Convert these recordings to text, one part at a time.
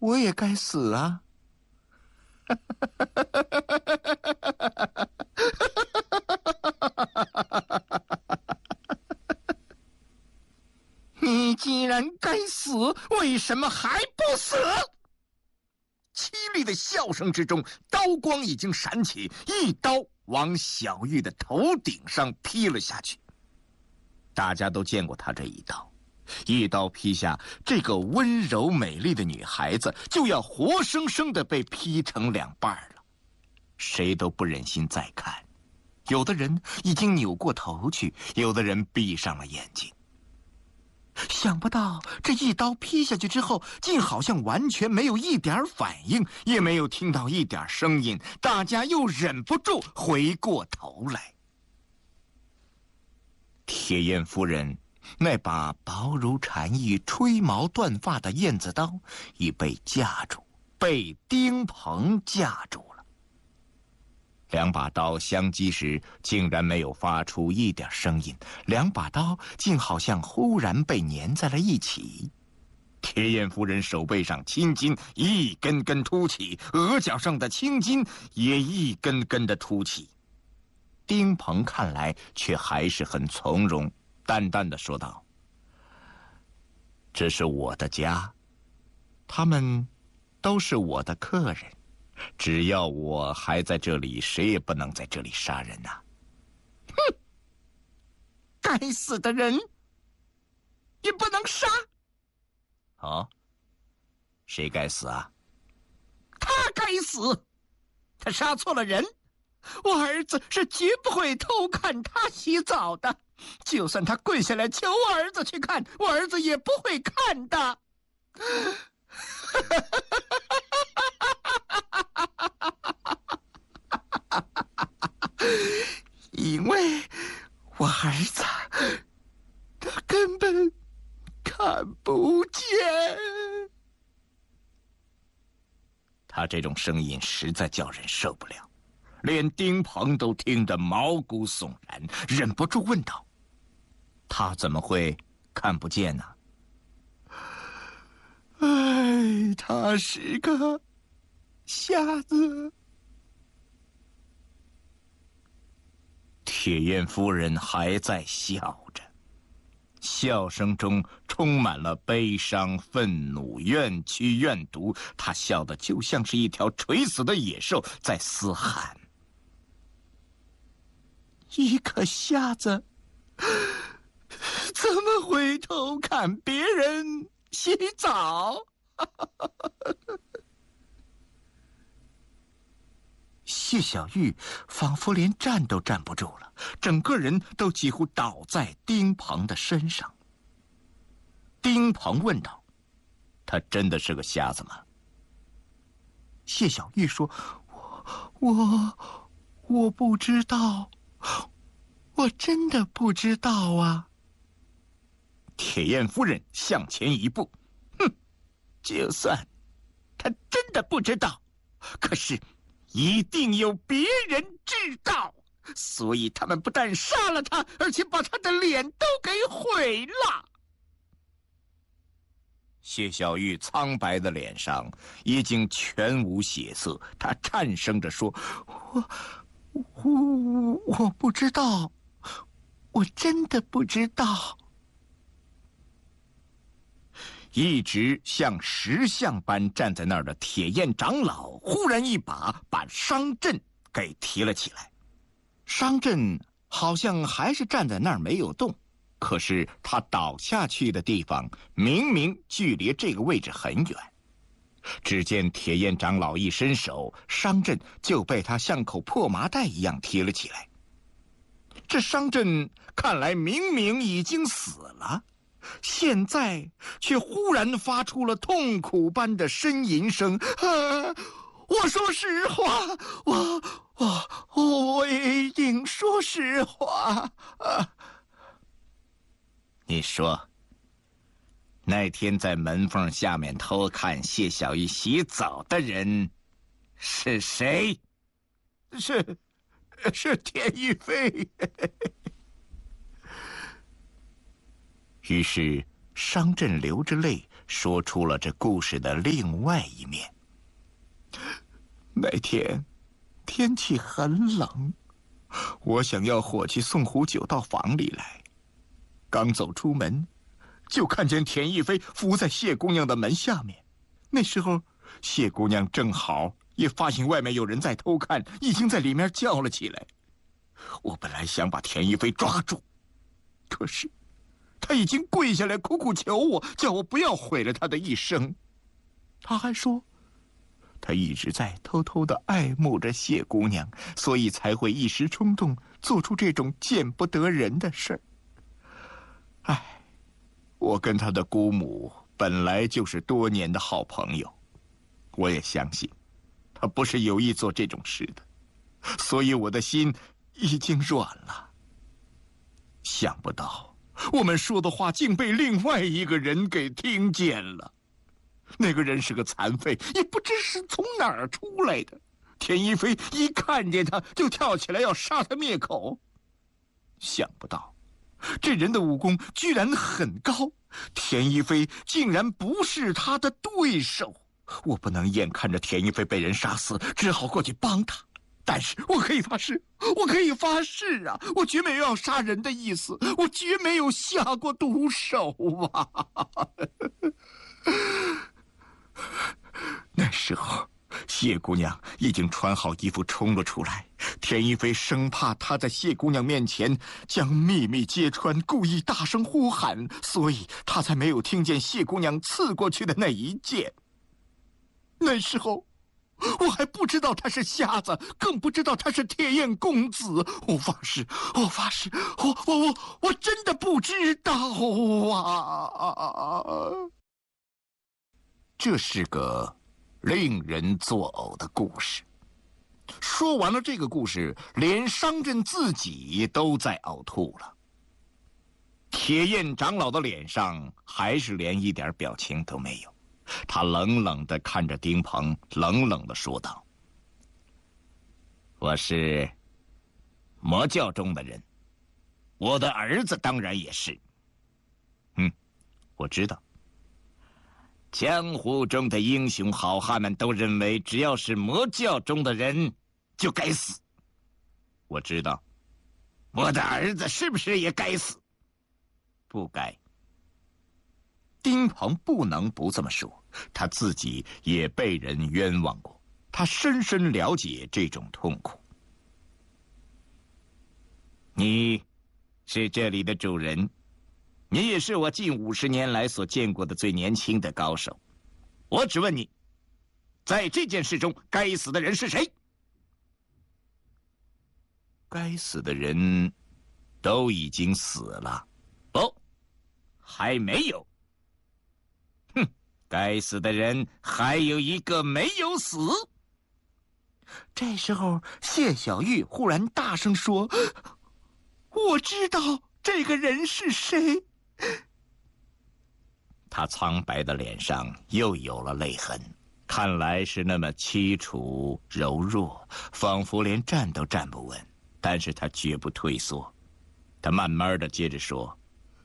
我也该死啊！你既然该死，为什么还不死？凄厉的笑声之中，刀光已经闪起，一刀往小玉的头顶上劈了下去。大家都见过他这一刀，一刀劈下，这个温柔美丽的女孩子就要活生生的被劈成两半了。谁都不忍心再看，有的人已经扭过头去，有的人闭上了眼睛。想不到这一刀劈下去之后，竟好像完全没有一点反应，也没有听到一点声音，大家又忍不住回过头来。铁燕夫人那把薄如蝉翼、吹毛断发的燕子刀已被架住，被丁鹏架住了。两把刀相击时，竟然没有发出一点声音，两把刀竟好像忽然被粘在了一起。铁燕夫人手背上青筋一根根凸起，额角上的青筋也一根根的凸起。丁鹏看来却还是很从容，淡淡的说道：“这是我的家，他们都是我的客人。只要我还在这里，谁也不能在这里杀人呐！”哼，该死的人，也不能杀。哦，谁该死啊？他该死，他杀错了人。我儿子是绝不会偷看他洗澡的，就算他跪下来求我儿子去看，我儿子也不会看的。因为我儿子他根本看不见。他这种声音实在叫人受不了，连丁鹏都听得毛骨悚然，忍不住问道：“他怎么会看不见呢？”哎，他是个瞎子。铁燕夫人还在笑着，笑声中充满了悲伤、愤怒、怨屈、怨毒。她笑得就像是一条垂死的野兽在嘶喊。一个瞎子怎么会偷看别人洗澡？谢小玉仿佛连站都站不住了，整个人都几乎倒在丁鹏的身上。丁鹏问道：“他真的是个瞎子吗？”谢小玉说：“我不知道，我真的不知道啊。”铁燕夫人向前一步：“哼，就算他真的不知道，可是一定有别人知道，所以他们不但杀了他，而且把他的脸都给毁了。”谢小玉苍白的脸上已经全无血色，她颤声着说：“我不知道，我真的不知道。”一直像石像般站在那儿的铁燕长老忽然一把把商震给提了起来。商震好像还是站在那儿没有动，可是他倒下去的地方明明距离这个位置很远。只见铁燕长老一伸手，商震就被他像口破麻袋一样提了起来。这商震看来明明已经死了，现在却忽然发出了痛苦般的呻吟声。我说实话，我一定说实话。你说，那天在门缝下面偷看谢小玉洗澡的人是谁？是田玉飞。于是商震流着泪说出了这故事的另外一面。那天天气很冷，我想要伙计送壶酒到房里来，刚走出门，就看见田一飞伏在谢姑娘的门下面。那时候谢姑娘正好也发现外面有人在偷看，已经在里面叫了起来。我本来想把田一飞抓住，可是他已经跪下来苦苦求我，叫我不要毁了他的一生。他还说他一直在偷偷地爱慕着谢姑娘，所以才会一时冲动做出这种见不得人的事儿。唉，我跟他的姑母本来就是多年的好朋友，我也相信他不是有意做这种事的，所以我的心已经软了。想不到我们说的话竟被另外一个人给听见了。那个人是个残废，也不知是从哪儿出来的。田一飞一看见他就跳起来要杀他灭口。想不到这人的武功居然很高，田一飞竟然不是他的对手。我不能眼看着田一飞被人杀死，只好过去帮他。但是我可以发誓，啊，我绝没有要杀人的意思，我绝没有下过毒手啊。那时候谢姑娘已经穿好衣服冲了出来，田一飞生怕她在谢姑娘面前将秘密揭穿，故意大声呼喊，所以他才没有听见谢姑娘刺过去的那一剑。那时候我还不知道他是瞎子，更不知道他是铁燕公子。我发誓，我真的不知道啊！这是个令人作呕的故事。说完了这个故事，连商震自己都在呕吐了。铁燕长老的脸上还是连一点表情都没有，他冷冷地看着丁鹏，冷冷地说道：“我是魔教中的人，我的儿子当然也是。我知道。江湖中的英雄好汉们都认为，只要是魔教中的人，就该死。我知道，我的儿子是不是也该死？不该。”丁鹏不能不这么说，他自己也被人冤枉过，他深深了解这种痛苦。你是这里的主人，你也是我近50年来所见过的最年轻的高手。我只问你，在这件事中，该死的人是谁？该死的人都已经死了。不，还没有。该死的人还有一个没有死。这时候，谢小玉忽然大声说：“我知道这个人是谁。”他苍白的脸上又有了泪痕，看来是那么凄楚柔弱，仿佛连站都站不稳。但是他绝不退缩，他慢慢的接着说：“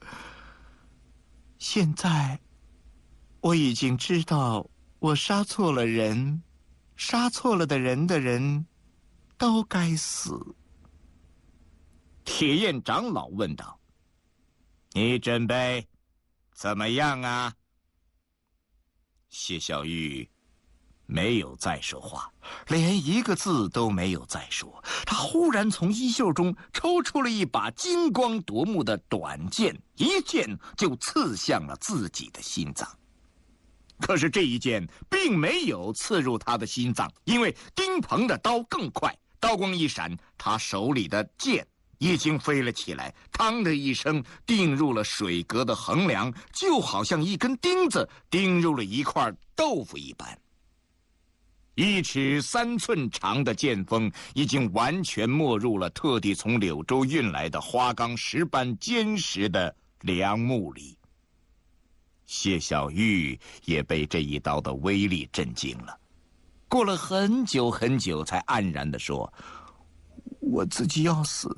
现在我已经知道我杀错了人，杀错了的人都该死。”铁燕长老问道：“你准备怎么样啊？”谢小玉没有再说话，连一个字都没有再说。他忽然从衣袖中抽出了一把金光夺目的短剑，一剑就刺向了自己的心脏。可是这一剑并没有刺入他的心脏，因为丁鹏的刀更快，刀光一闪，他手里的剑已经飞了起来，嘡的一声钉入了水阁的横梁，就好像一根钉子钉入了一块豆腐一般。1尺3寸长的剑锋已经完全没入了特地从柳州运来的花岗石般坚实的梁木里。谢小玉也被这一刀的威力震惊了，过了很久很久，才黯然地说：“我自己要死，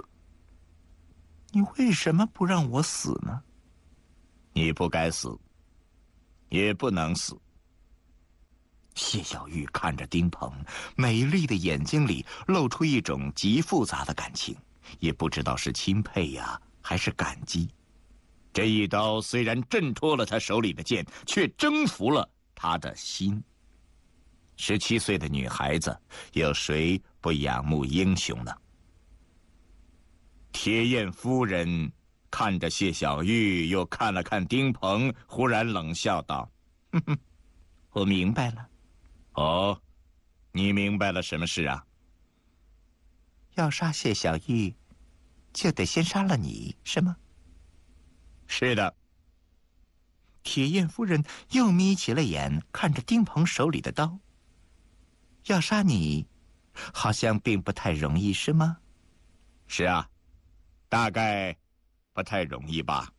你为什么不让我死呢？”“你不该死。 也不能死。谢小玉看着丁鹏，美丽的眼睛里露出一种极复杂的感情，也不知道是钦佩呀，还是感激。这一刀虽然挣脱了他手里的剑，却征服了他的心。17岁的女孩子，有谁不仰慕英雄呢？铁燕夫人看着谢小玉，又看了看丁鹏，忽然冷笑道：“哼哼，我明白了。”“哦，你明白了什么事啊？”“要杀谢小玉，就得先杀了你，是吗？”“是的。”铁燕夫人又眯起了眼，看着丁鹏手里的刀。“要杀你，好像并不太容易，是吗？”“是啊，大概不太容易吧。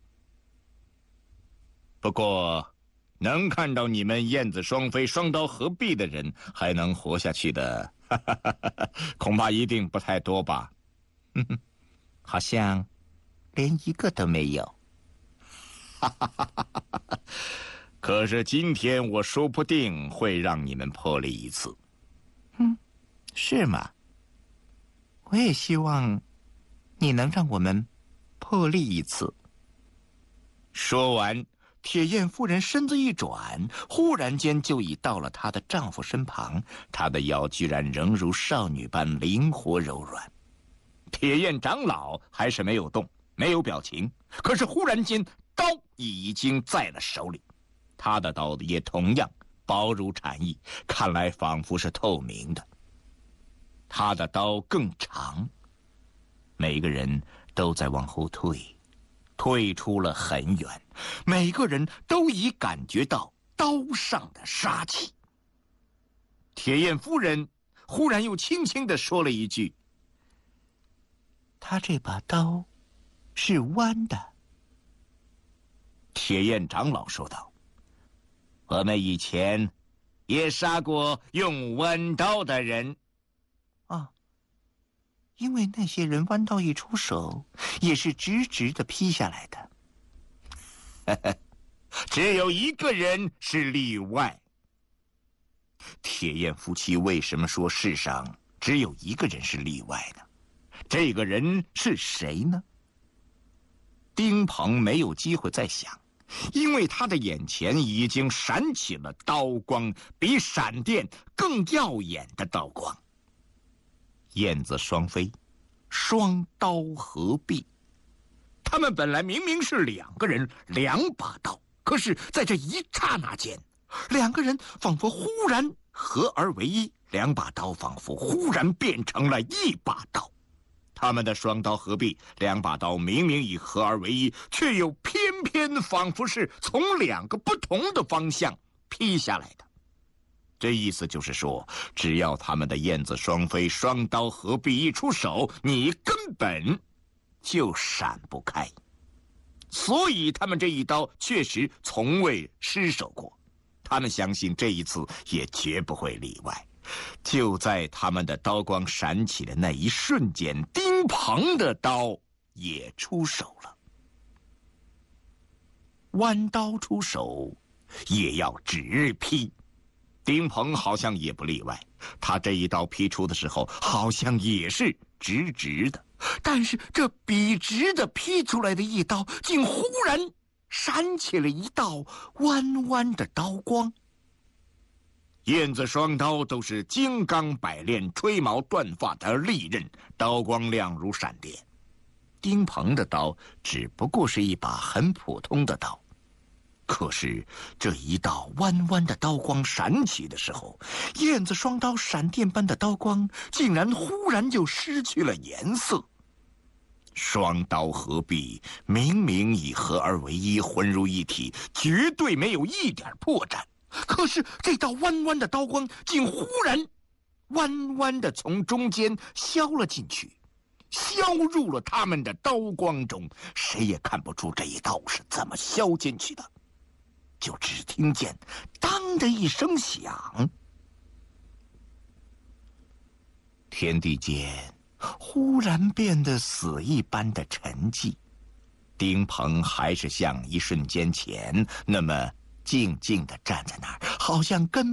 不过，能看到你们燕子双飞、双刀合璧的人还能活下去的，恐怕一定不太多吧？”“好像连一个都没有。”“可是今天我说不定会让你们破例一次。”“是吗？我也希望你能让我们破例一次。”说完，铁燕夫人身子一转，忽然间就已到了她的丈夫身旁，她的腰居然仍如少女般灵活柔软。铁燕长老还是没有动，没有表情，可是忽然间刀已经在了手里，他的刀也同样薄如蝉翼，看来仿佛是透明的。他的刀更长，每个人都在往后退，退出了很远，每个人都已感觉到刀上的杀气。铁燕夫人忽然又轻轻地说了一句：“他这把刀是弯的。”铁燕长老说道：“我们以前也杀过用弯刀的人。”“啊，因为那些人弯刀一出手，也是直直的劈下来的。”“只有一个人是例外。”铁燕夫妻为什么说世上只有一个人是例外呢？这个人是谁呢？丁鹏没有机会再想，因为他的眼前已经闪起了刀光，比闪电更耀眼的刀光。燕子双飞，双刀合璧。他们本来明明是两个人，两把刀，可是在这一刹那间，两个人仿佛忽然合而为一，两把刀仿佛忽然变成了一把刀。他们的双刀合璧，两把刀明明已合而为一，却又偏偏仿佛是从两个不同的方向劈下来的。这意思就是说，只要他们的燕子双飞、双刀合璧一出手，你根本就闪不开。所以他们这一刀确实从未失手过，他们相信这一次也绝不会例外。就在他们的刀光闪起的那一瞬间，丁鹏的刀也出手了。弯刀出手，也要直劈。丁鹏好像也不例外，他这一刀劈出的时候，好像也是直直的，但是这笔直的劈出来的一刀，竟忽然闪起了一道弯弯的刀光。燕子双刀都是金刚百炼、吹毛断发的利刃，刀光亮如闪电。丁鹏的刀只不过是一把很普通的刀，可是这一道弯弯的刀光闪起的时候，燕子双刀闪电般的刀光竟然忽然就失去了颜色。双刀合璧，明明已合而为一，浑如一体，绝对没有一点破绽。可是这道弯弯的刀光竟忽然弯弯的从中间削了进去，削入了他们的刀光中，谁也看不出这一刀是怎么削进去的。就只听见当的一声响，天地间忽然变得死一般的沉寂。丁鹏还是像一瞬间前那么静静地站在那儿，好像根